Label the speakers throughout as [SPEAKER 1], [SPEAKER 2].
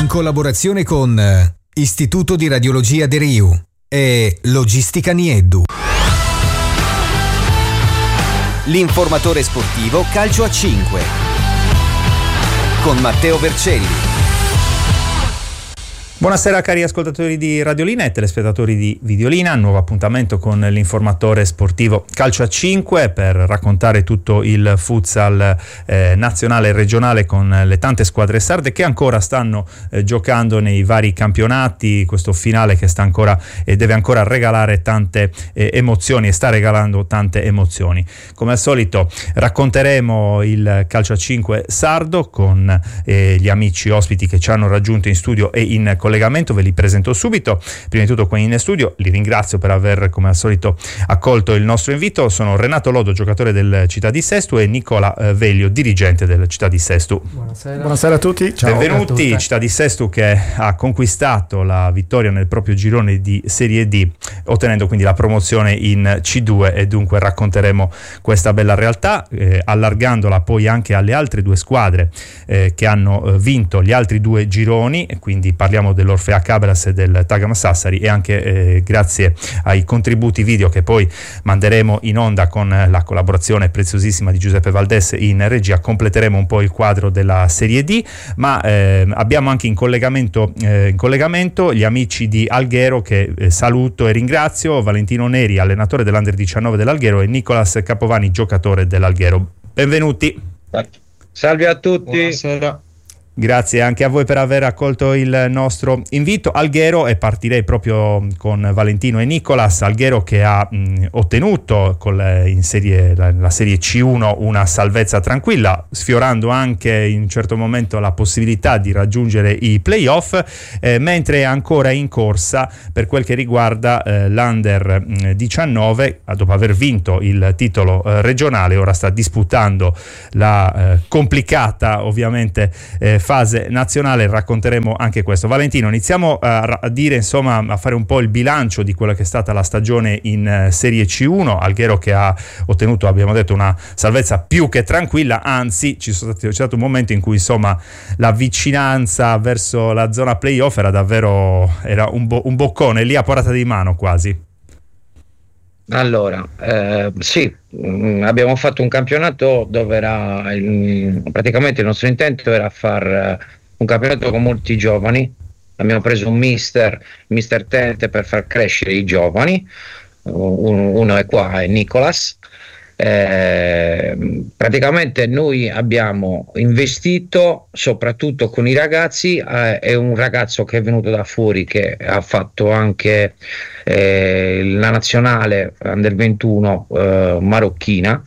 [SPEAKER 1] collaborazione con Istituto di Radiologia De Riu e Logistica Nieddu.
[SPEAKER 2] L'informatore sportivo Calcio a 5 con Matteo Vercelli.
[SPEAKER 3] Buonasera cari ascoltatori di Radiolina e telespettatori di Videolina, nuovo appuntamento con l'informatore sportivo Calcio a 5 per raccontare tutto il futsal nazionale e regionale con le tante squadre sarde che ancora stanno giocando nei vari campionati, questo finale che sta ancora e deve ancora regalare tante emozioni e sta regalando tante emozioni. Come al solito racconteremo il Calcio a 5 sardo con gli amici ospiti che ci hanno raggiunto in studio e in collegamento, ve li presento subito. Prima di tutto qui in studio li ringrazio per aver come al solito accolto il nostro invito. Sono Renato Lodo, giocatore del Città di Sestu, e Nicola Veglio, dirigente del Città di Sestu.
[SPEAKER 4] Buonasera a tutti. Ciao.
[SPEAKER 3] Benvenuti. Città di Sestu che ha conquistato la vittoria nel proprio girone di Serie D, ottenendo quindi la promozione in C2, e dunque racconteremo questa bella realtà, allargandola poi anche alle altre due squadre che hanno vinto gli altri due gironi, e quindi parliamo dell'Orfea Cabras e del Tagam Sassari, e anche grazie ai contributi video che poi manderemo in onda con la collaborazione preziosissima di Giuseppe Valdés in regia, completeremo un po' il quadro della Serie D, ma abbiamo anche in collegamento gli amici di Alghero che saluto e ringrazio: Valentino Neri, allenatore dell'Under 19 dell'Alghero, e Nicolas Capovani, giocatore dell'Alghero. Benvenuti.
[SPEAKER 5] Salve a tutti.
[SPEAKER 4] Buonasera.
[SPEAKER 3] Grazie anche a voi per aver accolto il nostro invito. Alghero, e partirei proprio con Valentino e Nicolas. Alghero che ha ottenuto la serie C1 una salvezza tranquilla, sfiorando anche in un certo momento la possibilità di raggiungere i playoff, mentre è ancora in corsa per quel che riguarda l'Under 19, dopo aver vinto il titolo regionale. Ora sta disputando la complicata ovviamente fase nazionale. Racconteremo anche questo. Valentino, iniziamo a dire, insomma, a fare un po' il bilancio di quella che è stata la stagione in Serie C1. Alghero che ha ottenuto, abbiamo detto, una salvezza più che tranquilla, anzi c'è stato un momento in cui insomma la vicinanza verso la zona playoff era davvero un boccone lì a portata di mano quasi.
[SPEAKER 5] Allora, sì, abbiamo fatto un campionato dove praticamente il nostro intento era far un campionato con molti giovani. Abbiamo preso un mister Tente per far crescere i giovani, uno è qua, è Nicolas. Praticamente noi abbiamo investito soprattutto con i ragazzi, è un ragazzo che è venuto da fuori che ha fatto anche la nazionale Under 21 marocchina.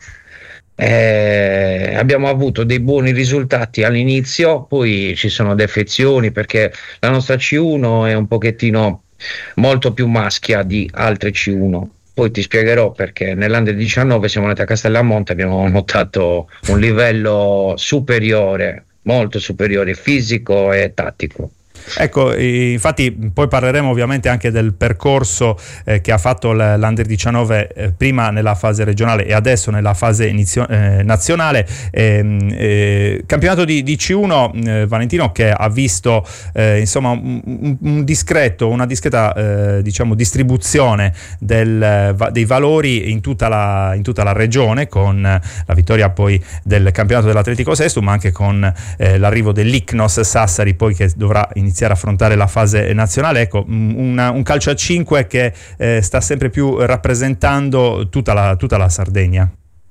[SPEAKER 5] Abbiamo avuto dei buoni risultati all'inizio, poi ci sono defezioni perché la nostra C1 è un pochettino molto più maschia di altre C1. Poi ti spiegherò perché nell'Under 19 siamo andati a Castellamonte, abbiamo notato un livello superiore, molto superiore, fisico e tattico.
[SPEAKER 3] Ecco, infatti poi parleremo ovviamente anche del percorso che ha fatto l'Under 19 prima nella fase regionale e adesso nella fase nazionale. Campionato di C1, Valentino, che ha visto insomma una discreta diciamo distribuzione dei valori in tutta la regione, con la vittoria poi del campionato dell'Atletico Sestu, ma anche con l'arrivo dell'Ichnos Sassari poi che dovrà iniziare a affrontare la fase nazionale. Ecco, un calcio a 5 che sta sempre più rappresentando tutta la Sardegna.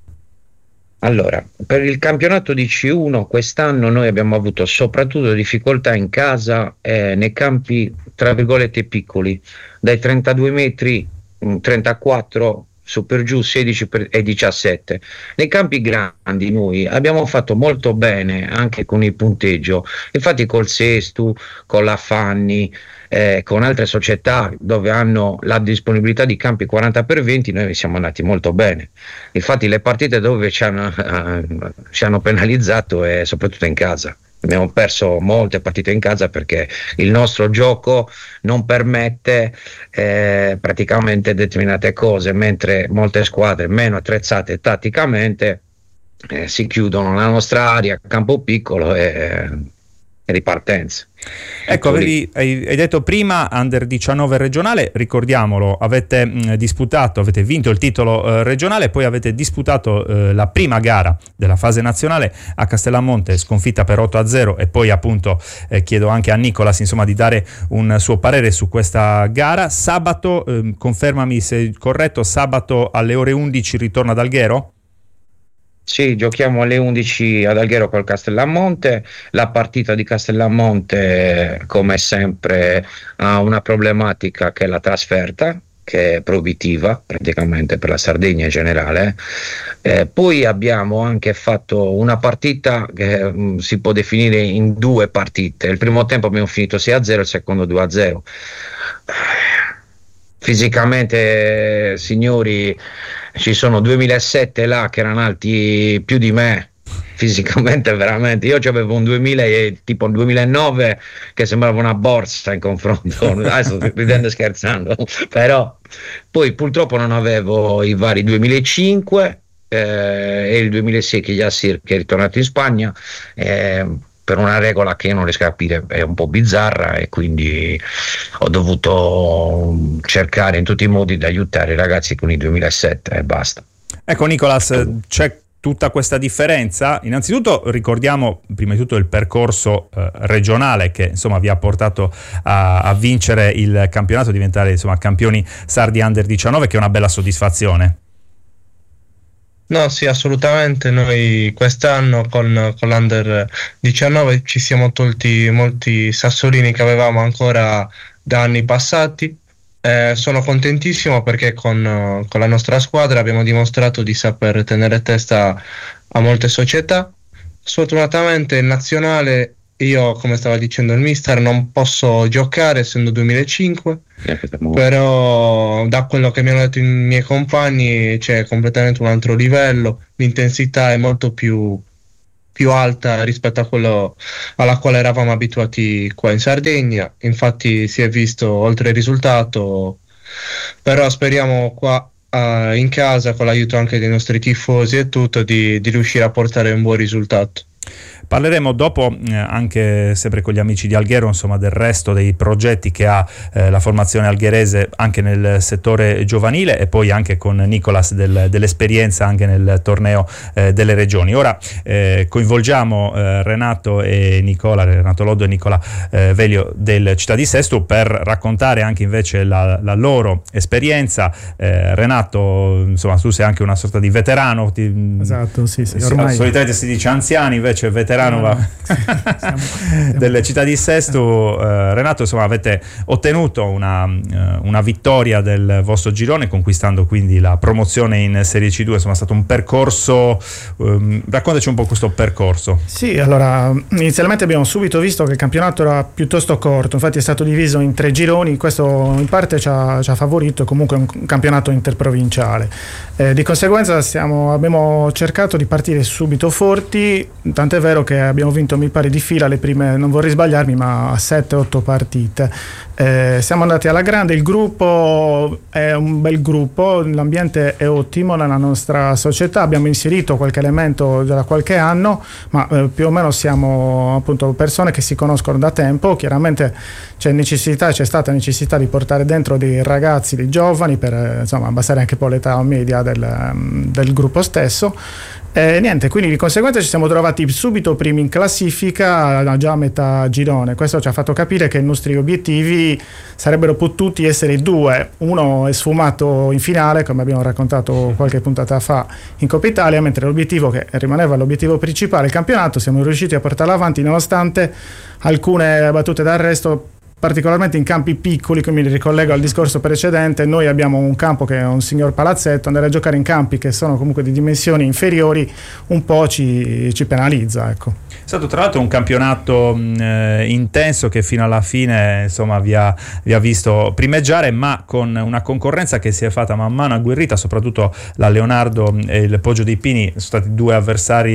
[SPEAKER 5] Allora, per il campionato di C1 quest'anno noi abbiamo avuto soprattutto difficoltà in casa, nei campi tra virgolette piccoli, dai 32 metri, 34 su per giù, 16 e 17. Nei campi grandi noi abbiamo fatto molto bene anche con il punteggio, infatti col Sestu, con la Fanni, con altre società dove hanno la disponibilità di campi 40x20 noi siamo andati molto bene. Infatti le partite dove ci hanno penalizzato è soprattutto in casa. Abbiamo perso molte partite in casa perché il nostro gioco non permette praticamente determinate cose, mentre molte squadre meno attrezzate tatticamente si chiudono nella nostra area, campo piccolo, e ripartenza.
[SPEAKER 3] Ecco, hai detto prima Under 19 regionale, ricordiamolo, avete vinto il titolo regionale, poi avete disputato la prima gara della fase nazionale a Castellamonte, sconfitta per 8-0, e poi appunto chiedo anche a Nicolas insomma di dare un suo parere su questa gara. Sabato, confermami se è corretto, sabato alle ore 11 ritorno ad Alghero?
[SPEAKER 5] Sì, giochiamo alle 11 ad Alghero col Castellamonte. La partita di Castellamonte, come sempre, ha una problematica che è la trasferta, che è proibitiva praticamente per la Sardegna in generale. Poi abbiamo anche fatto una partita che si può definire in due partite. Il primo tempo abbiamo finito 6-0, il secondo 2-0. Fisicamente, signori, ci sono 2007 là che erano alti più di me fisicamente, veramente. Io avevo un 2000 e tipo un 2009 che sembrava una borsa in confronto. Adesso sto ridendo e scherzando, però poi purtroppo non avevo i vari 2005 e il 2006 che Yassir, che è ritornato in Spagna, per una regola che io non riesco a capire, è un po' bizzarra, e quindi ho dovuto cercare in tutti i modi di aiutare i ragazzi con i 2007 e basta.
[SPEAKER 3] Ecco Nicolas, c'è tutta questa differenza. Innanzitutto ricordiamo prima di tutto il percorso regionale che insomma vi ha portato a vincere il campionato, a diventare insomma campioni sardi Under 19, che è una bella soddisfazione.
[SPEAKER 6] No, sì, assolutamente. Noi quest'anno con l'Under 19 ci siamo tolti molti sassolini che avevamo ancora da anni passati. Sono contentissimo perché con la nostra squadra abbiamo dimostrato di saper tenere testa a molte società. Sfortunatamente in nazionale io, come stava dicendo il mister, non posso giocare essendo 2005, però da quello che mi hanno detto i miei compagni c'è completamente un altro livello, l'intensità è molto più alta rispetto a quello alla quale eravamo abituati qua in Sardegna. Infatti si è visto oltre il risultato, però speriamo qua in casa, con l'aiuto anche dei nostri tifosi e tutto, di riuscire a portare un buon risultato.
[SPEAKER 3] Parleremo dopo anche sempre con gli amici di Alghero insomma del resto dei progetti che ha la formazione algherese anche nel settore giovanile, e poi anche con Nicolas dell'esperienza anche nel torneo delle regioni. Ora coinvolgiamo Renato Loddo e Nicola Velio del Città di Sesto per raccontare anche invece la loro esperienza. Renato, insomma, tu sei anche una sorta di veterano.
[SPEAKER 4] Esatto, sì, ormai.
[SPEAKER 3] Solitamente si dice anziani, invece veterano delle Città di Sesto. Renato, insomma, avete ottenuto una vittoria del vostro girone, conquistando quindi la promozione in Serie C2. Insomma, è stato un percorso, raccontaci un po' questo percorso.
[SPEAKER 4] Sì, allora inizialmente abbiamo subito visto che il campionato era piuttosto corto, infatti è stato diviso in 3 gironi, questo in parte ci ha favorito comunque un campionato interprovinciale. Di conseguenza abbiamo cercato di partire subito forti, tant'è vero che abbiamo vinto, mi pare, di fila le prime, non vorrei sbagliarmi, ma 7-8 partite. Siamo andati alla grande, il gruppo è un bel gruppo, l'ambiente è ottimo nella nostra società, abbiamo inserito qualche elemento da qualche anno, ma più o meno siamo appunto persone che si conoscono da tempo. Chiaramente c'è stata necessità di portare dentro dei ragazzi, dei giovani, per insomma abbassare anche un po' l'età media del gruppo stesso. Niente, quindi di conseguenza ci siamo trovati subito primi in classifica, già a metà girone. Questo ci ha fatto capire che i nostri obiettivi sarebbero potuti essere 2. Uno è sfumato in finale, come abbiamo raccontato qualche puntata fa, in Coppa Italia, mentre l'obiettivo che rimaneva l'obiettivo principale, il campionato, siamo riusciti a portarlo avanti nonostante alcune battute d'arresto, particolarmente in campi piccoli. Che mi ricollego al discorso precedente, noi abbiamo un campo che è un signor palazzetto, andare a giocare in campi che sono comunque di dimensioni inferiori un po' ci penalizza, ecco.
[SPEAKER 3] È stato tra l'altro un campionato intenso che fino alla fine insomma vi ha visto primeggiare, ma con una concorrenza che si è fatta man mano agguerrita, soprattutto la Leonardo e il Poggio dei Pini sono stati 2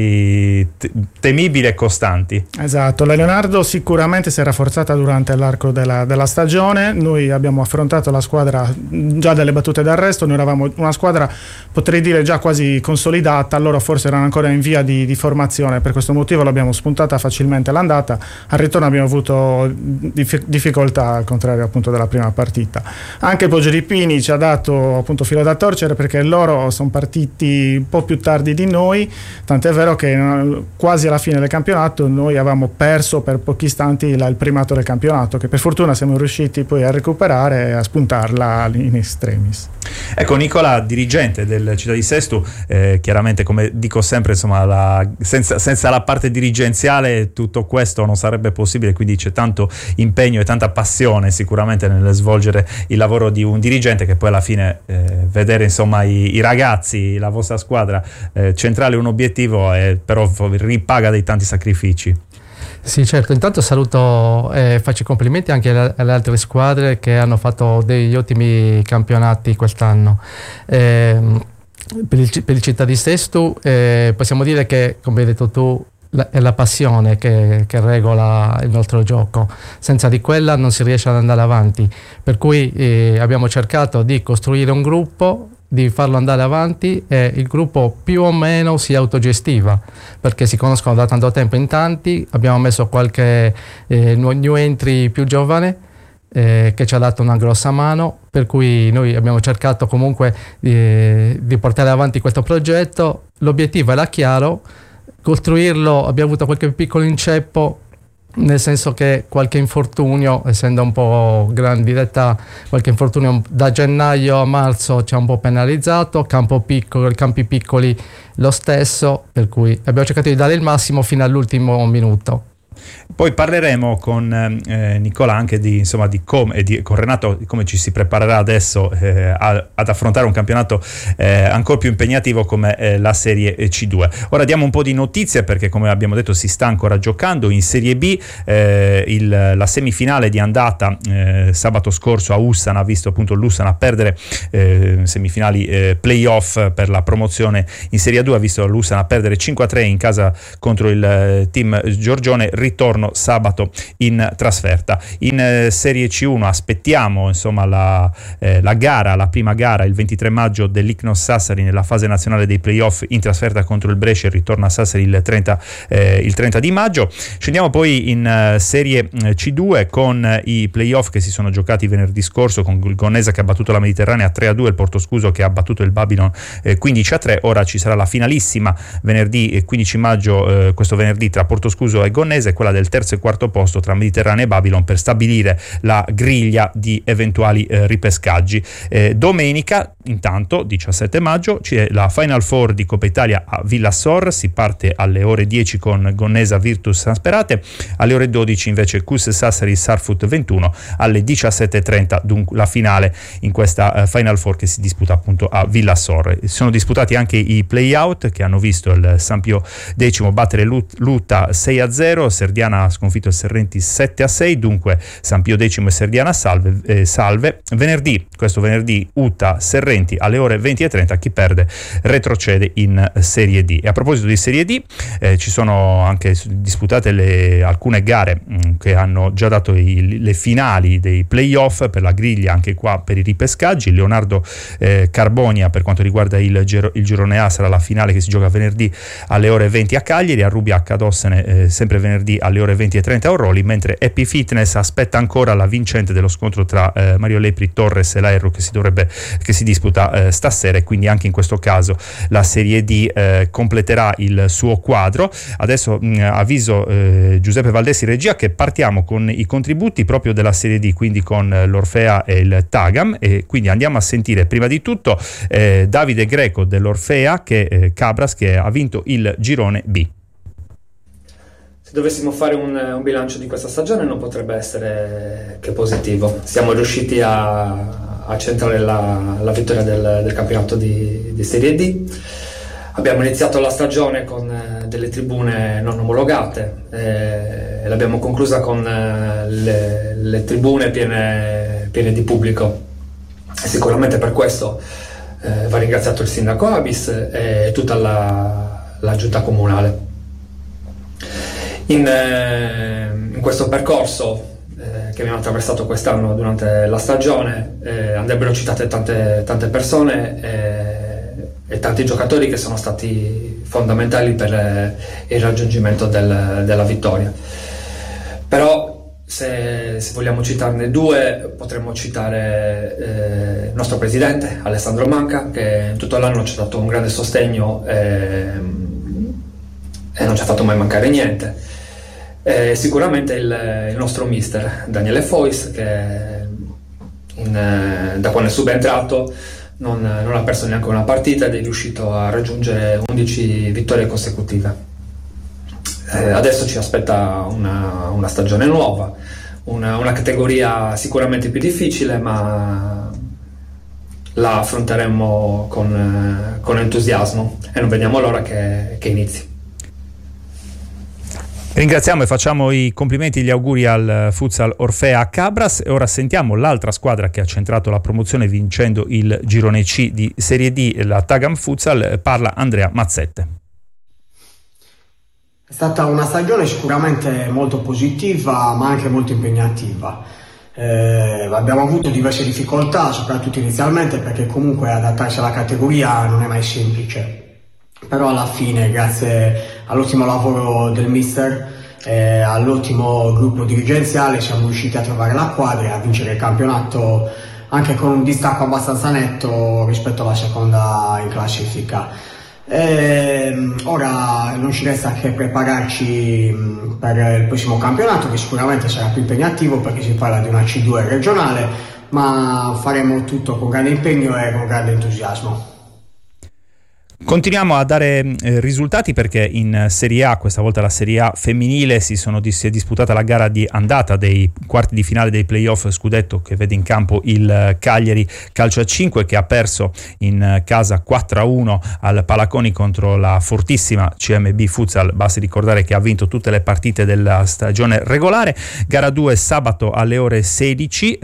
[SPEAKER 3] avversari temibili e costanti.
[SPEAKER 4] Esatto, la Leonardo sicuramente si è rafforzata durante l'arco della stagione. Noi abbiamo affrontato la squadra già dalle battute d'arresto, noi eravamo una squadra, potrei dire, già quasi consolidata, loro forse erano ancora in via di formazione, per questo motivo l'abbiamo spuntata facilmente all'andata, al ritorno abbiamo avuto difficoltà, al contrario appunto della prima partita. Anche il Poggio di Pini ci ha dato appunto filo da torcere, perché loro sono partiti un po' più tardi di noi, tant'è vero che quasi alla fine del campionato noi avevamo perso per pochi istanti il primato del campionato, che per fortuna siamo riusciti poi a recuperare e a spuntarla in extremis.
[SPEAKER 3] Ecco, Nicola, dirigente del Città di Sesto, chiaramente, come dico sempre, insomma, senza la parte dirigenziale tutto questo non sarebbe possibile, quindi c'è tanto impegno e tanta passione sicuramente nel svolgere il lavoro di un dirigente, che poi alla fine vedere insomma i ragazzi, la vostra squadra centrale un obiettivo, però ripaga dei tanti sacrifici.
[SPEAKER 7] Sì, certo, intanto saluto e faccio i complimenti anche alle altre squadre che hanno fatto degli ottimi campionati quest'anno. Per il Città di Sesto possiamo dire che, come hai detto tu, è la passione che regola il nostro gioco. Senza di quella non si riesce ad andare avanti, per cui abbiamo cercato di costruire un gruppo, di farlo andare avanti, e il gruppo più o meno si autogestiva, perché si conoscono da tanto tempo in tanti. Abbiamo messo qualche new entry più giovane che ci ha dato una grossa mano, per cui noi abbiamo cercato comunque di portare avanti questo progetto. L'obiettivo era chiaro, costruirlo. Abbiamo avuto qualche piccolo inceppo, nel senso che qualche infortunio, essendo un po' grandi d'età, qualche infortunio da gennaio a marzo ci ha un po' penalizzato, campi piccoli lo stesso, per cui abbiamo cercato di dare il massimo fino all'ultimo minuto.
[SPEAKER 3] Poi parleremo con Nicola anche con Renato di come ci si preparerà adesso ad affrontare un campionato ancora più impegnativo come la Serie C2. Ora diamo un po' di notizie, perché come abbiamo detto si sta ancora giocando in Serie B. La semifinale di andata sabato scorso a Ussana ha visto appunto l'Ussana perdere semifinali playoff per la promozione in Serie A2, ha visto l'Ussana perdere 5-3 in casa contro il team Giorgione. Ritorno sabato in trasferta. In Serie C1 aspettiamo insomma la prima gara il 23 maggio dell'Ichnos Sassari nella fase nazionale dei playoff in trasferta contro il Brescia. Ritorno a Sassari il 30 di maggio. Scendiamo poi in Serie C2 con i playoff che si sono giocati venerdì scorso, con il Gonnesa che ha battuto la Mediterranea 3-2, il Portoscuso che ha battuto il Babylon 15-3. Ora ci sarà la finalissima venerdì 15 maggio, questo venerdì, tra Portoscuso e Gonnesa, quella del terzo e quarto posto tra Mediterranea e Babylon, per stabilire la griglia di eventuali ripescaggi. Domenica, intanto 17 maggio, c'è la Final Four di Coppa Italia a Villassor. Si parte alle ore 10 con Gonnesa Virtus San Sperate, alle ore 12 invece Cus Sassari Sarfut 21, alle 17:30 dunque la finale in questa Final Four che si disputa appunto a Villassor. Sono disputati anche i play-out che hanno visto il San Pio X battere Luta 6-0, Serdiana ha sconfitto il Serrenti 7-6, dunque San Pio X e Serdiana salve. Questo venerdì Uta Serrenti alle ore 20:30, chi perde retrocede in Serie D. E a proposito di Serie D, ci sono anche disputate alcune gare che hanno già dato le finali dei playoff per la griglia, anche qua per i ripescaggi. Leonardo Carbonia per quanto riguarda il girone A sarà la finale che si gioca venerdì alle ore 20 a Cagliari, a Rubbia H. Dossene sempre venerdì alle ore 20:30 a Orroli, mentre Happy Fitness aspetta ancora la vincente dello scontro tra Mario Lepri Torres e l'Aero che si disputa stasera, e quindi anche in questo caso la Serie D completerà il suo quadro. Adesso avviso Giuseppe Valdesi regia che partiamo con i contributi proprio della Serie D, quindi con l'Orfea e il Tagam, e quindi andiamo a sentire prima di tutto Davide Greco dell'Orfea Cabras che ha vinto il girone B.
[SPEAKER 8] Se dovessimo fare un bilancio di questa stagione non potrebbe essere che positivo. Siamo riusciti a centrare la vittoria del campionato di Serie D. Abbiamo iniziato la stagione con delle tribune non omologate e l'abbiamo conclusa con le tribune piene di pubblico. E sicuramente per questo va ringraziato il sindaco Abis e tutta la giunta comunale. In questo percorso abbiamo attraversato quest'anno durante la stagione, andrebbero citate tante persone e tanti giocatori che sono stati fondamentali per il raggiungimento della vittoria. Però se vogliamo citarne due, potremmo citare il nostro presidente Alessandro Manca, che in tutto l'anno ci ha dato un grande sostegno e non ci ha fatto mai mancare niente. Sicuramente il nostro mister Daniele Fois, che da quando è subentrato non ha perso neanche una partita ed è riuscito a raggiungere 11 vittorie consecutive. Adesso ci aspetta una stagione nuova, una categoria sicuramente più difficile, ma la affronteremo con entusiasmo e non vediamo l'ora che inizi.
[SPEAKER 3] Ringraziamo e facciamo i complimenti e gli auguri al Futsal Orfea Cabras, e ora sentiamo l'altra squadra che ha centrato la promozione vincendo il girone C di Serie D, la Tagam Futsal. Parla Andrea Mazzette.
[SPEAKER 9] È stata una stagione sicuramente molto positiva, ma anche molto impegnativa. Abbiamo avuto diverse difficoltà, soprattutto inizialmente, perché comunque adattarsi alla categoria non è mai semplice. Però alla fine, grazie all'ottimo lavoro del mister e all'ottimo gruppo dirigenziale, siamo riusciti a trovare la quadra e a vincere il campionato anche con un distacco abbastanza netto rispetto alla seconda in classifica. Ora non ci resta che prepararci per il prossimo campionato, che sicuramente sarà più impegnativo perché si parla di una C2 regionale, ma faremo tutto con grande impegno e con grande entusiasmo.
[SPEAKER 3] Continuiamo a dare risultati, perché in Serie A, questa volta la Serie A femminile, si è disputata la gara di andata dei quarti di finale dei playoff scudetto, che vede in campo il Cagliari Calcio a 5, che ha perso in casa 4-1 al Palaconi contro la fortissima CMB Futsal. Basti ricordare che ha vinto tutte le partite della stagione regolare. Gara 2 sabato alle ore 16,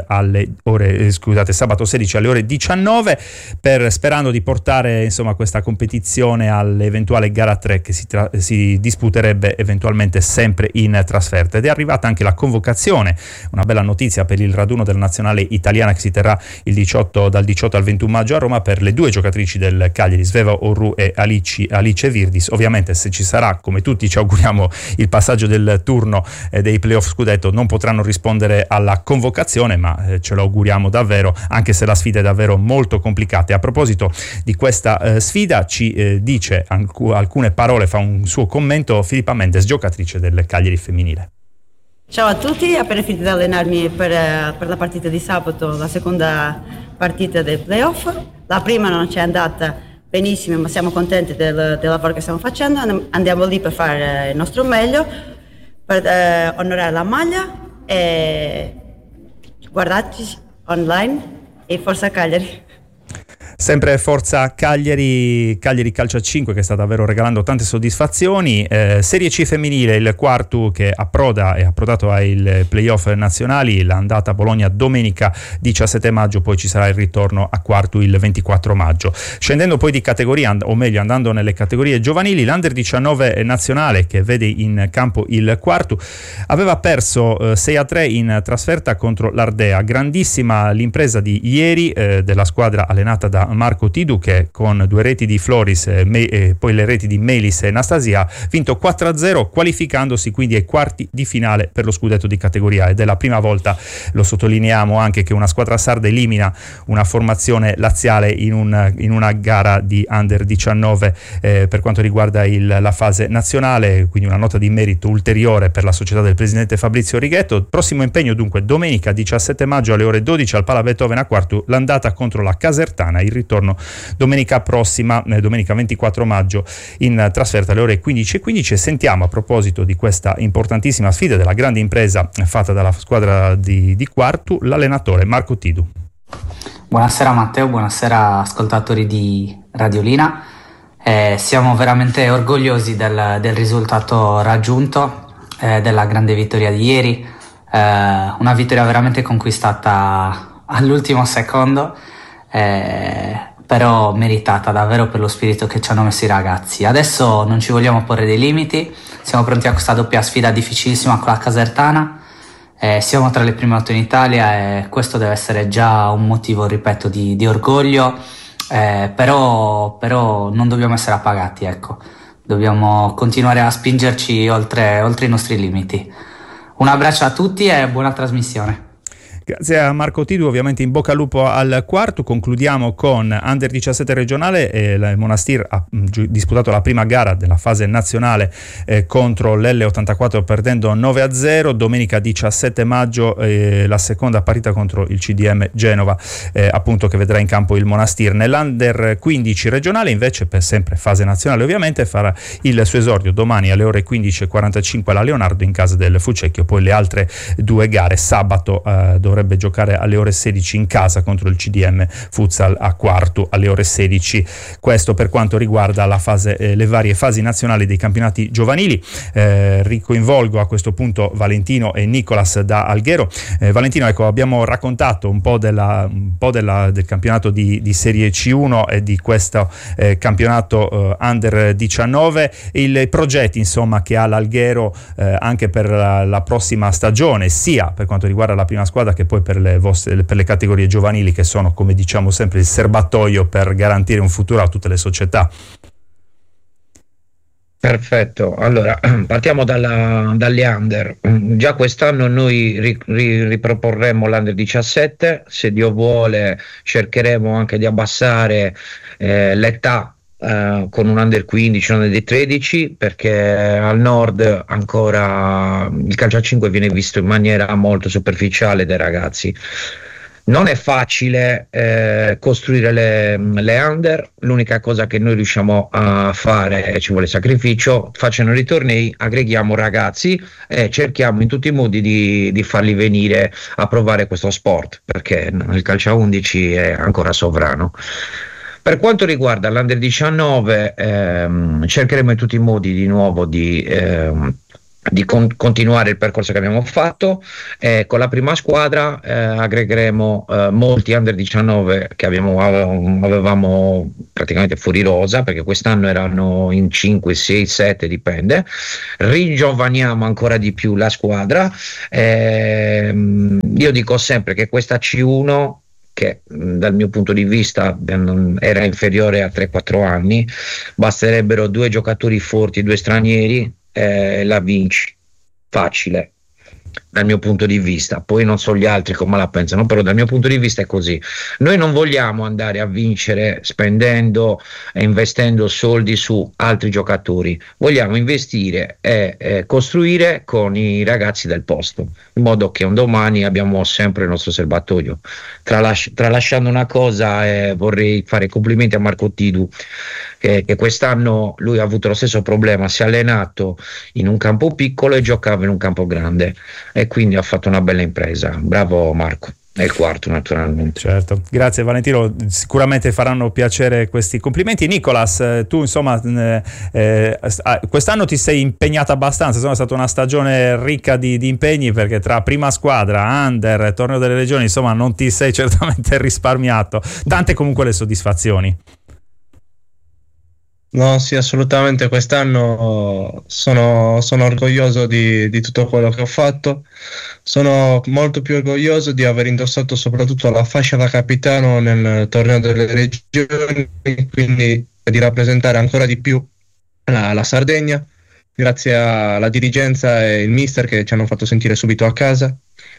[SPEAKER 3] sabato 16 alle ore 19, sperando di portare insomma questa competizione all'eventuale gara 3 che si disputerebbe eventualmente sempre in trasferta. Ed è arrivata anche la convocazione, una bella notizia, per il raduno della nazionale italiana che si terrà dal 18 al 21 maggio a Roma, per le due giocatrici del Cagliari, Sveva Orru e Alice Virdis. Ovviamente, se ci sarà, come tutti ci auguriamo, il passaggio del turno dei playoff scudetto, non potranno rispondere alla convocazione, ma ce lo auguriamo davvero, anche se la sfida è davvero molto complicata. E a proposito di questa sfida, ci dice alcune parole, fa un suo commento Filippa Mendes, giocatrice del Cagliari femminile.
[SPEAKER 10] Ciao a tutti, appena finito di allenarmi per la partita di sabato, la seconda partita del playoff. La prima non ci è andata benissimo, ma siamo contenti del lavoro che stiamo facendo. Andiamo lì per fare il nostro meglio, per onorare la maglia, e guardateci online e forza Cagliari.
[SPEAKER 3] Sempre forza Cagliari Calcio a 5, che sta davvero regalando tante soddisfazioni. Serie C femminile, il quarto che è approdato ai playoff nazionali, l'andata a Bologna domenica 17 maggio, poi ci sarà il ritorno a quarto il 24 maggio. Scendendo poi di categoria, o meglio andando nelle categorie giovanili, l'Under 19 nazionale, che vede in campo il quarto, aveva perso 6-3 in trasferta contro l'Ardea. Grandissima l'impresa di ieri della squadra allenata da Marco Tidu, che con due reti di Floris e poi le reti di Melis e Anastasia ha vinto 4-0, qualificandosi quindi ai quarti di finale per lo scudetto di categoria. Ed è la prima volta, lo sottolineiamo anche, che una squadra sarda elimina una formazione laziale in una gara di Under 19 per quanto riguarda la fase nazionale, quindi una nota di merito ulteriore per la società del presidente Fabrizio Righetto. Prossimo impegno dunque domenica 17 maggio alle ore 12 al Pala Beethoven a quarto, l'andata contro la Casertana, il ritorno domenica prossima, domenica 24 maggio, in trasferta alle ore 15:15. Sentiamo, a proposito di questa importantissima sfida, della grande impresa fatta dalla squadra di quarto, l'allenatore Marco Tidu.
[SPEAKER 11] Buonasera Matteo, buonasera ascoltatori di Radiolina. Siamo veramente orgogliosi del risultato raggiunto, della grande vittoria di ieri, una vittoria veramente conquistata all'ultimo secondo, però meritata davvero per lo spirito che ci hanno messo i ragazzi. Adesso non ci vogliamo porre dei limiti, siamo pronti a questa doppia sfida difficilissima con la Casertana, Siamo tra le prime 8 in Italia e questo deve essere già un motivo, ripeto, di orgoglio, però non dobbiamo essere appagati, ecco. Dobbiamo continuare a spingerci oltre i nostri limiti. Un abbraccio a tutti e buona trasmissione.
[SPEAKER 3] Grazie a Marco Tidu, ovviamente in bocca al lupo al quarto. Concludiamo con Under 17 regionale. Il Monastir ha disputato la prima gara della fase nazionale contro l'L84 perdendo 9-0. Domenica 17 maggio la seconda partita contro il CDM Genova, appunto, che vedrà in campo il Monastir. Nell'Under 15 regionale invece, per sempre fase nazionale ovviamente, farà il suo esordio domani alle ore 15:45 alla Leonardo in casa del Fucecchio. Poi le altre due gare sabato dovrebbe giocare alle ore 16 in casa contro il CDM Futsal a Quartu alle ore 16. Questo per quanto riguarda la fase, le varie fasi nazionali dei campionati giovanili. Ricoinvolgo a questo punto Valentino e Nicolas da Alghero. Valentino, ecco, abbiamo raccontato un po' del campionato di Serie C1 e di questo campionato Under 19, i progetti insomma che ha l'Alghero anche per la prossima stagione, sia per quanto riguarda la prima squadra che poi per le categorie giovanili, che sono, come diciamo sempre, il serbatoio per garantire un futuro a tutte le società.
[SPEAKER 5] Perfetto, allora partiamo dalle under. Già quest'anno noi riproporremo l'Under 17, se Dio vuole cercheremo anche di abbassare l'età con un Under 15, un Under 13, perché al nord ancora il calcio a 5 viene visto in maniera molto superficiale dai ragazzi. Non è facile costruire le under, l'unica cosa che noi riusciamo a fare, ci vuole sacrificio, facendo i tornei, aggreghiamo ragazzi e cerchiamo in tutti i modi di farli venire a provare questo sport, perché il calcio a 11 è ancora sovrano. Per quanto riguarda l'Under 19, cercheremo in tutti i modi di nuovo di continuare il percorso che abbiamo fatto. Con la prima squadra aggregheremo molti Under 19 che avevamo praticamente fuori rosa, perché quest'anno erano in 5, 6, 7, dipende. Rigiovaniamo ancora di più la squadra. Io dico sempre che questa C1, che dal mio punto di vista era inferiore a 3-4 anni, basterebbero 2 giocatori forti, 2 stranieri, la vinci facile dal mio punto di vista. Poi non so gli altri come la pensano, però dal mio punto di vista è così. Noi non vogliamo andare a vincere spendendo e investendo soldi su altri giocatori, vogliamo investire e costruire con i ragazzi del posto, in modo che un domani abbiamo sempre il nostro serbatoio. Tralasciando una cosa, vorrei fare complimenti a Marco Tidu, che quest'anno lui ha avuto lo stesso problema, si è allenato in un campo piccolo e giocava in un campo grande, e quindi ha fatto una bella impresa. Bravo Marco. È il quarto, naturalmente.
[SPEAKER 3] Certo, grazie Valentino, sicuramente faranno piacere questi complimenti. Nicolas, tu insomma quest'anno ti sei impegnato abbastanza, insomma è stata una stagione ricca di impegni, perché tra prima squadra, under, torneo delle regioni, insomma non ti sei certamente risparmiato. Tante comunque le soddisfazioni.
[SPEAKER 6] No, sì, assolutamente. Quest'anno sono orgoglioso di tutto quello che ho fatto. Sono molto più orgoglioso di aver indossato soprattutto la fascia da capitano nel torneo delle regioni, quindi di rappresentare ancora di più la Sardegna, grazie alla dirigenza e il mister che ci hanno fatto sentire subito a casa.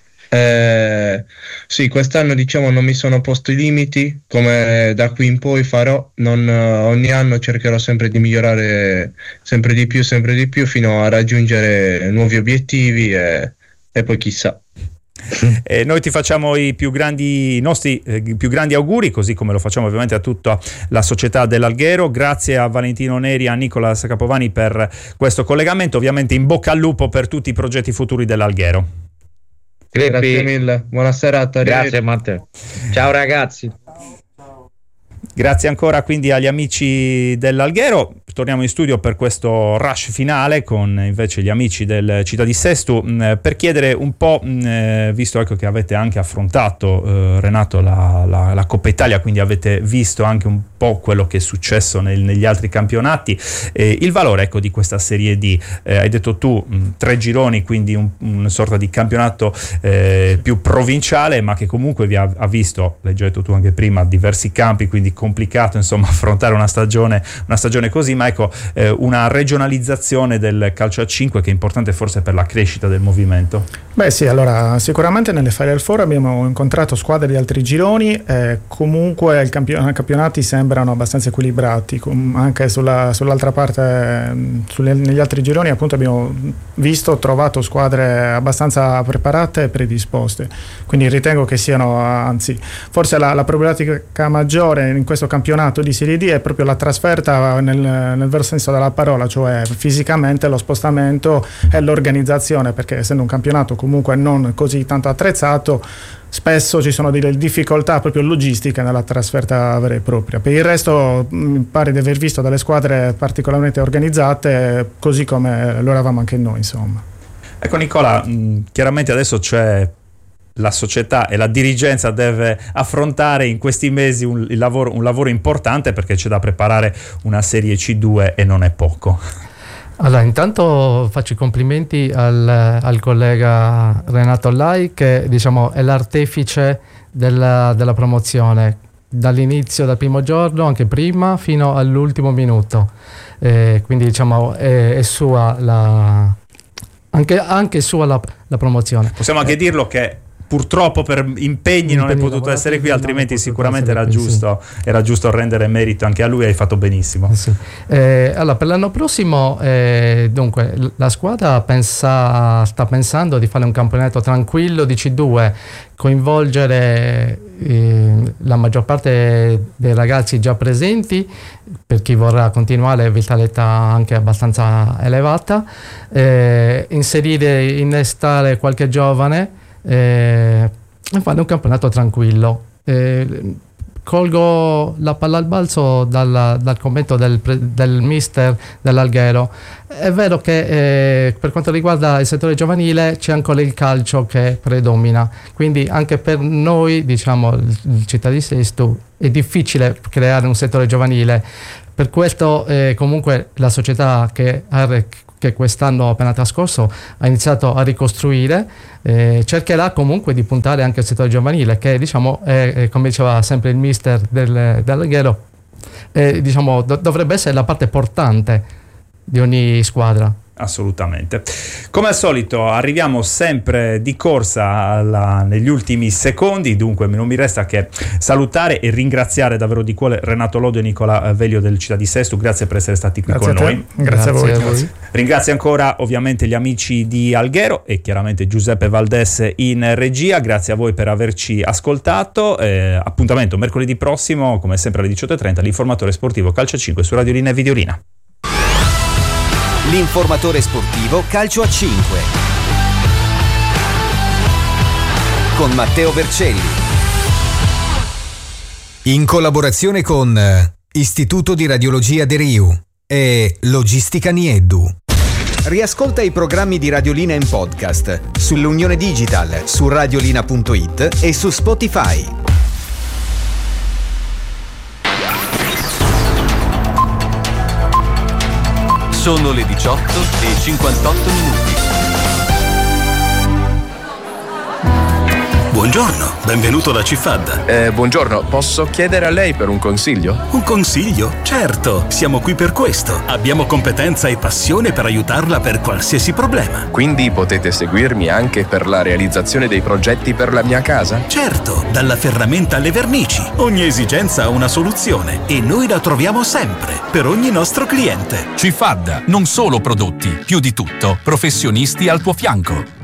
[SPEAKER 6] Sì, quest'anno diciamo non mi sono posto i limiti, come da qui in poi farò. Ogni anno cercherò sempre di migliorare sempre di più fino a raggiungere nuovi obiettivi e poi chissà.
[SPEAKER 3] E noi ti facciamo i nostri più grandi auguri, così come lo facciamo ovviamente a tutta la società dell'Alghero. Grazie a Valentino Neri e a Nicolas Capovani per questo collegamento, ovviamente in bocca al lupo per tutti i progetti futuri dell'Alghero.
[SPEAKER 6] Grazie mille, buona serata.
[SPEAKER 5] Grazie Matteo. Ciao ragazzi.
[SPEAKER 3] Grazie ancora quindi agli amici dell'Alghero. torniamo in studio per questo rush finale con invece gli amici del Città di Sesto per chiedere un po', visto ecco che avete anche affrontato Renato la Coppa Italia, quindi avete visto anche un po' quello che è successo negli altri campionati, il valore ecco di questa Serie D. Hai detto tu 3 gironi, quindi una sorta di campionato più provinciale, ma che comunque vi ha visto, l'hai già detto tu anche prima, diversi campi, quindi complicato insomma affrontare una stagione così, ma ecco una regionalizzazione del calcio a 5 che è importante forse per la crescita del movimento.
[SPEAKER 4] Beh sì, allora sicuramente nelle Final Four abbiamo incontrato squadre di altri gironi, comunque i campionati sembrano abbastanza equilibrati, anche sull'altra parte, negli altri gironi appunto abbiamo trovato squadre abbastanza preparate e predisposte, quindi ritengo che siano, anzi forse la problematica maggiore in questo campionato di Serie D è proprio la trasferta nel vero senso della parola, cioè fisicamente lo spostamento e l'organizzazione, perché essendo un campionato comunque non così tanto attrezzato, spesso ci sono delle difficoltà proprio logistiche nella trasferta vera e propria. Per il resto mi pare di aver visto delle squadre particolarmente organizzate, così come lo eravamo anche noi, insomma.
[SPEAKER 3] Ecco Nicola, chiaramente adesso c'è la società e la dirigenza deve affrontare in questi mesi un lavoro importante, perché c'è da preparare una Serie C2 e non è poco.
[SPEAKER 7] Allora, intanto faccio i complimenti al collega Renato Lai, che diciamo è l'artefice della promozione dall'inizio, dal primo giorno, anche prima, fino all'ultimo minuto. Quindi diciamo è sua anche sua la promozione.
[SPEAKER 3] Possiamo anche dirlo che purtroppo per impegni non è potuto essere qui, altrimenti sicuramente era giusto rendere merito anche a lui. Hai fatto benissimo.
[SPEAKER 7] Sì. Allora, per l'anno prossimo dunque la squadra sta pensando di fare un campionato tranquillo di C2, coinvolgere la maggior parte dei ragazzi già presenti, per chi vorrà continuare, vitalità anche abbastanza elevata, innestare qualche giovane e fare un campionato tranquillo. Colgo la palla al balzo dal commento del mister dell'Alghero. È vero che per quanto riguarda il settore giovanile c'è ancora il calcio che predomina, quindi anche per noi, diciamo, il Città di Sesto, è difficile creare un settore giovanile. Per questo comunque la società che quest'anno appena trascorso ha iniziato a ricostruire, cercherà comunque di puntare anche al settore giovanile, che diciamo è, come diceva sempre il mister dell'Alghero, diciamo dovrebbe essere la parte portante di ogni squadra.
[SPEAKER 3] Assolutamente. Come al solito arriviamo sempre di corsa negli ultimi secondi, dunque non mi resta che salutare e ringraziare davvero di cuore Renato Lodio e Nicola Veglio del Città di Sesto. Grazie per essere stati qui con noi.
[SPEAKER 4] Grazie a voi.
[SPEAKER 3] Ringrazio ancora ovviamente gli amici di Alghero e chiaramente Giuseppe Valdes in regia. Grazie a voi per averci ascoltato. Appuntamento mercoledì prossimo, come sempre alle 18:30, l'informatore sportivo Calcio a 5 su Radiolina e Videolina.
[SPEAKER 2] L'informatore sportivo Calcio a 5 con Matteo Vercelli,
[SPEAKER 1] in collaborazione con Istituto di Radiologia De Riu e Logistica Nieddu.
[SPEAKER 2] Riascolta i programmi di Radiolina in podcast sull'Unione Digital, su radiolina.it e su Spotify. Sono le 18:58.
[SPEAKER 12] Buongiorno, benvenuto da Cifad.
[SPEAKER 13] Buongiorno, posso chiedere a lei per un consiglio?
[SPEAKER 12] Un consiglio? Certo, siamo qui per questo. Abbiamo competenza e passione per aiutarla per qualsiasi problema.
[SPEAKER 13] Quindi potete seguirmi anche per la realizzazione dei progetti per la mia casa?
[SPEAKER 12] Certo, dalla ferramenta alle vernici. Ogni esigenza ha una soluzione e noi la troviamo sempre, per ogni nostro cliente.
[SPEAKER 14] Cifad, non solo prodotti, più di tutto, professionisti al tuo fianco.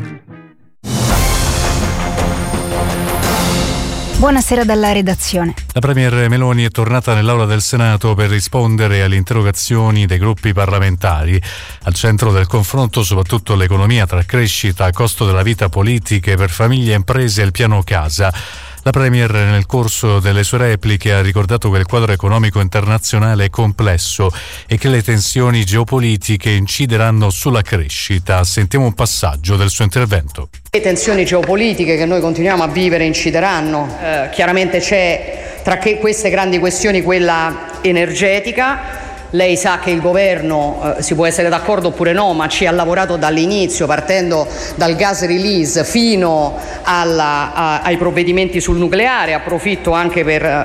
[SPEAKER 15] Buonasera dalla redazione.
[SPEAKER 16] La Premier Meloni è tornata nell'Aula del Senato per rispondere alle interrogazioni dei gruppi parlamentari. Al centro del confronto soprattutto l'economia, tra crescita, costo della vita, politiche per famiglie e imprese e il piano casa. La Premier nel corso delle sue repliche ha ricordato che il quadro economico internazionale è complesso e che le tensioni geopolitiche incideranno sulla crescita. Sentiamo un passaggio del suo intervento.
[SPEAKER 17] Le tensioni geopolitiche che noi continuiamo a vivere incideranno. Chiaramente c'è tra queste grandi questioni quella energetica. Lei sa che il governo, si può essere d'accordo oppure no, ma ci ha lavorato dall'inizio, partendo dal gas release fino ai provvedimenti sul nucleare. Approfitto anche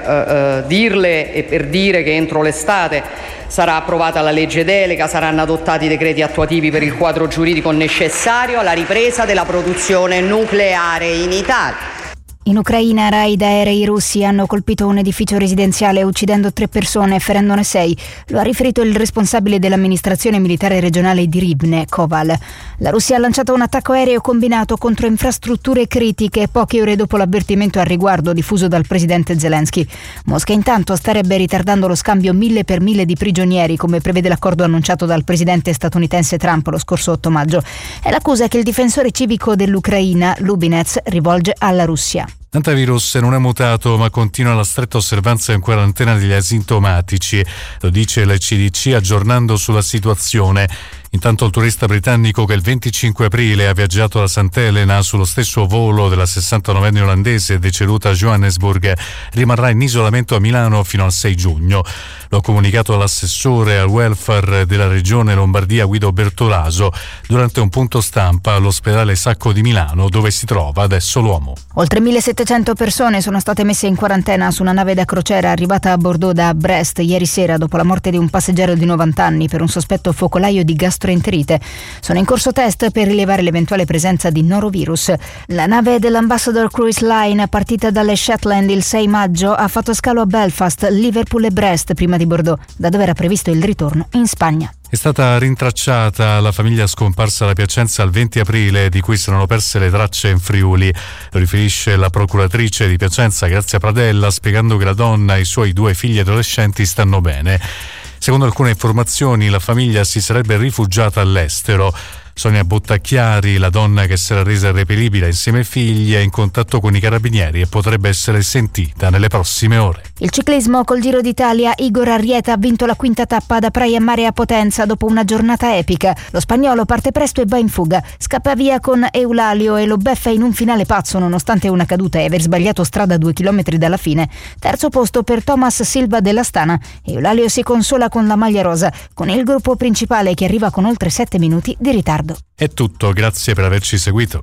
[SPEAKER 17] per dirle e per dire che entro l'estate sarà approvata la legge delega, saranno adottati i decreti attuativi per il quadro giuridico necessario alla ripresa della produzione nucleare in Italia.
[SPEAKER 15] In Ucraina raid aerei russi hanno colpito un edificio residenziale uccidendo 3 persone e ferendone 6. Lo ha riferito il responsabile dell'amministrazione militare regionale di Rivne, Koval. La Russia ha lanciato un attacco aereo combinato contro infrastrutture critiche poche ore dopo l'avvertimento al riguardo diffuso dal presidente Zelensky. Mosca intanto starebbe ritardando lo scambio 1000 per 1000 di prigionieri, come prevede l'accordo annunciato dal presidente statunitense Trump lo scorso 8 maggio. È l'accusa che il difensore civico dell'Ucraina, Lubinets, rivolge alla Russia.
[SPEAKER 16] L'antivirus non è mutato ma continua la stretta osservanza in quarantena degli asintomatici, lo dice la CDC aggiornando sulla situazione. Intanto il turista britannico che il 25 aprile ha viaggiato da Sant'Elena sullo stesso volo della 69enne olandese deceduta a Johannesburg rimarrà in isolamento a Milano fino al 6 giugno. Lo ha comunicato l'assessore al welfare della regione Lombardia Guido Bertolaso durante un punto stampa all'ospedale Sacco di Milano, dove si trova adesso l'uomo.
[SPEAKER 15] Oltre 1700 persone sono state messe in quarantena su una nave da crociera arrivata a Bordeaux da Brest ieri sera dopo la morte di un passeggero di 90 anni per un sospetto focolaio di gastroenterite. Sono in corso test per rilevare l'eventuale presenza di norovirus. La nave dell'Ambassador Cruise Line, partita dalle Shetland il 6 maggio, ha fatto scalo a Belfast, Liverpool e Brest prima di Bordeaux, da dove era previsto il ritorno in Spagna.
[SPEAKER 16] È stata rintracciata la famiglia scomparsa da Piacenza il 20 aprile, di cui saranno perse le tracce in Friuli. Lo riferisce la procuratrice di Piacenza, Grazia Pradella, spiegando che la donna e i suoi 2 figli adolescenti stanno bene. Secondo alcune informazioni, la famiglia si sarebbe rifugiata all'estero. Sonia Bottacchiari, la donna che si era resa irreperibile insieme ai figli, è in contatto con i carabinieri e potrebbe essere sentita nelle prossime ore.
[SPEAKER 15] Il ciclismo col Giro d'Italia, Igor Arrieta ha vinto la 5ª tappa da Praia Mare a Potenza dopo una giornata epica. Lo spagnolo parte presto e va in fuga. Scappa via con Eulalio e lo beffa in un finale pazzo nonostante una caduta e aver sbagliato strada 2 chilometri dalla fine. Terzo posto per Thomas Silva dell'Astana. Eulalio si consola con la maglia rosa, con il gruppo principale che arriva con oltre 7 minuti di ritardo.
[SPEAKER 16] È tutto, grazie per averci seguito.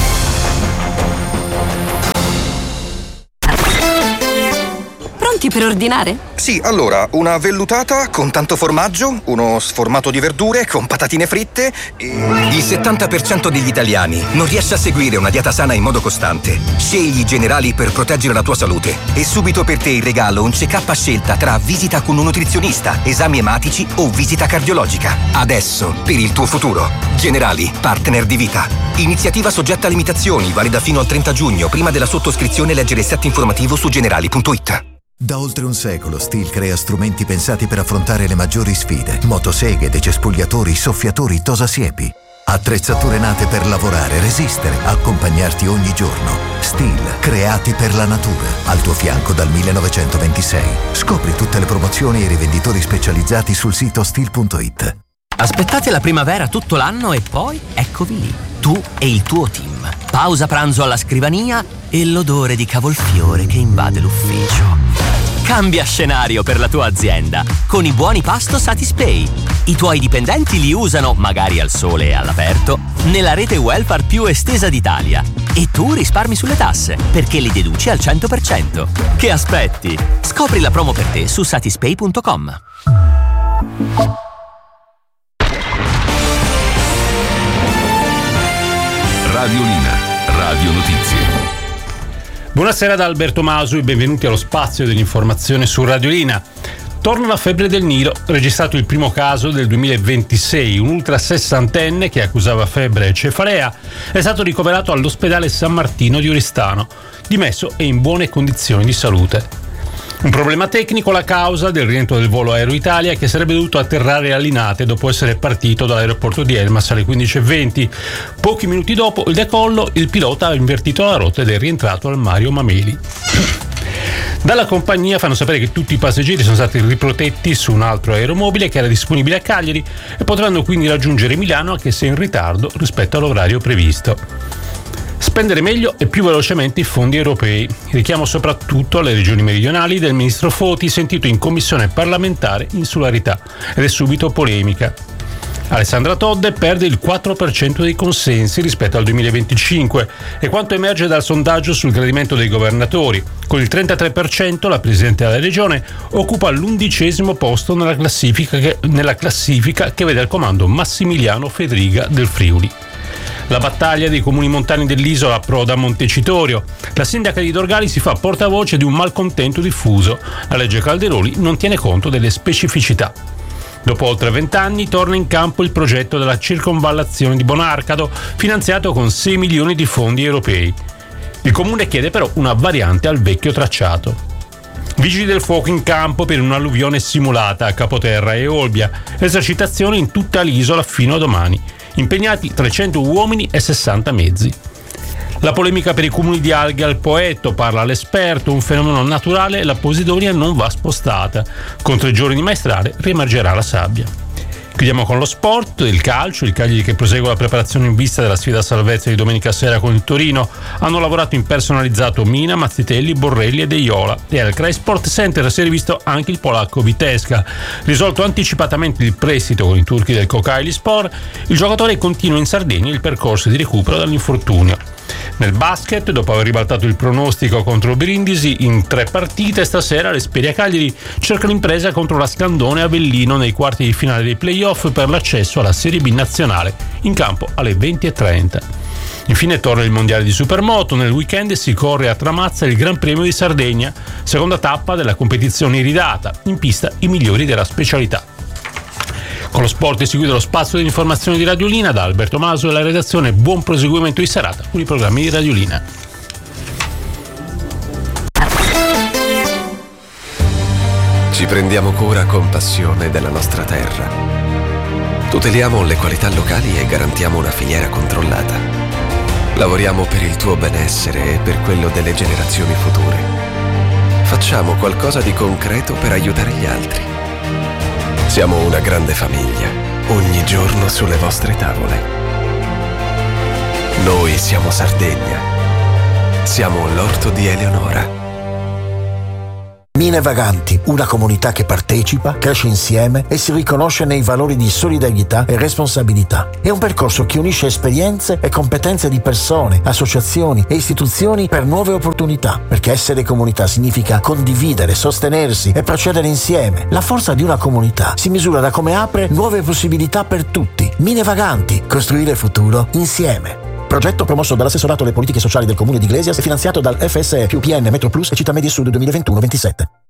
[SPEAKER 18] Pronti per ordinare?
[SPEAKER 19] Sì, allora, una vellutata con tanto formaggio, uno sformato di verdure con patatine fritte e... Il 70% degli italiani non riesce a seguire una dieta sana in modo costante. Scegli i Generali per proteggere la tua salute. E subito per te in regalo un check-up a scelta tra visita con un nutrizionista, esami ematici o visita cardiologica. Adesso, per il tuo futuro. Generali, partner di vita. Iniziativa soggetta a limitazioni, valida fino al 30 giugno. Prima della sottoscrizione leggere il set informativo su generali.it.
[SPEAKER 20] Da oltre un secolo Stihl crea strumenti pensati per affrontare le maggiori sfide. Motoseghe, decespugliatori, soffiatori, tosasiepi. Attrezzature nate per lavorare, resistere, accompagnarti ogni giorno. Stihl, creati per la natura. Al tuo fianco dal 1926. Scopri tutte le promozioni e i rivenditori specializzati sul sito stihl.it.
[SPEAKER 21] Aspettate la primavera tutto l'anno e poi eccovi lì, tu e il tuo team. Pausa pranzo alla scrivania e l'odore di cavolfiore che invade l'ufficio. Cambia scenario per la tua azienda con i buoni pasto Satispay. I tuoi dipendenti li usano, magari al sole e all'aperto, nella rete welfare più estesa d'Italia. E tu risparmi sulle tasse, perché li deduci al 100%. Che aspetti? Scopri la promo per te su satispay.com.
[SPEAKER 22] Radiolina, Radio Notizie.
[SPEAKER 23] Buonasera da Alberto Masu e benvenuti allo spazio dell'informazione su Radiolina. Torna la febbre del Nilo, registrato il primo caso del 2026. Un ultra sessantenne che accusava febbre e cefalea è stato ricoverato all'ospedale San Martino di Oristano. Dimesso e in buone condizioni di salute. Un problema tecnico la causa del rientro del volo Aero Italia, che sarebbe dovuto atterrare a Linate dopo essere partito dall'aeroporto di Elmas alle 15:20. Pochi minuti dopo il decollo, il pilota ha invertito la rotta ed è rientrato al Mario Mameli. Dalla compagnia fanno sapere che tutti i passeggeri sono stati riprotetti su un altro aeromobile che era disponibile a Cagliari e potranno quindi raggiungere Milano anche se in ritardo rispetto all'orario previsto. Spendere meglio e più velocemente i fondi europei. Richiamo soprattutto alle regioni meridionali del ministro Foti, sentito in commissione parlamentare insularità, ed è subito polemica. Alessandra Todde perde il 4% dei consensi rispetto al 2025 e quanto emerge dal sondaggio sul gradimento dei governatori. Con il 33% la Presidente della Regione occupa l'11° posto nella classifica che vede al comando Massimiliano Fedriga del Friuli. La battaglia dei comuni montani dell'isola approda a Montecitorio. La sindaca di Dorgali si fa portavoce di un malcontento diffuso. La legge Calderoli non tiene conto delle specificità. Dopo oltre 20 anni torna in campo il progetto della circonvallazione di Bonarcado, finanziato con 6 milioni di fondi europei. Il comune chiede però una variante al vecchio tracciato. Vigili del fuoco in campo per un'alluvione simulata a Capoterra e Olbia. Esercitazioni in tutta l'isola fino a domani. Impegnati 300 uomini e 60 mezzi. La polemica per i cumuli di alghe al Poetto, parla l'esperto, un fenomeno naturale, la posidonia non va spostata. Con 3 giorni di maestrale riemergerà la sabbia. Chiudiamo con lo sport, il calcio, il Cagliari che prosegue la preparazione in vista della sfida a salvezza di domenica sera con il Torino. Hanno lavorato in personalizzato Mina, Mazzitelli, Borrelli e Deiola, e al Cry Sport Center si è rivisto anche il polacco Vitesca. Risolto anticipatamente il prestito con i turchi del Kocaelispor, il giocatore continua in Sardegna il percorso di recupero dall'infortunio. Nel basket, dopo aver ribaltato il pronostico contro Brindisi in 3 partite, stasera l'Esperia Cagliari cerca l'impresa contro la Scandone Avellino nei quarti di finale dei playoff per l'accesso alla Serie B nazionale, in campo alle 20:30. Infine torna il mondiale di Supermoto. Nel weekend si corre a Tramazza il Gran Premio di Sardegna, seconda tappa della competizione iridata, in pista i migliori della specialità. Con lo sport è seguito lo spazio dell'informazione di Radiolina. Da Alberto Maso e la redazione, buon proseguimento di serata con i programmi di Radiolina.
[SPEAKER 8] Ci prendiamo cura con passione della nostra terra. Tuteliamo le qualità locali e garantiamo una filiera controllata. Lavoriamo per il tuo benessere e per quello delle generazioni future. Facciamo qualcosa di concreto per aiutare gli altri. Siamo una grande famiglia, ogni giorno sulle vostre tavole. Noi siamo Sardegna. Siamo l'orto di Eleonora.
[SPEAKER 9] Mine Vaganti, una comunità che partecipa, cresce insieme e si riconosce nei valori di solidarietà e responsabilità. È un percorso che unisce esperienze e competenze di persone, associazioni e istituzioni per nuove opportunità, perché essere comunità significa condividere, sostenersi e procedere insieme. La forza di una comunità si misura da come apre nuove possibilità per tutti. Mine Vaganti, costruire futuro insieme. Progetto promosso dall'assessorato alle politiche sociali del comune di Iglesias e finanziato dal FSE più PN Metro Plus e Città Media Sud 2021-27.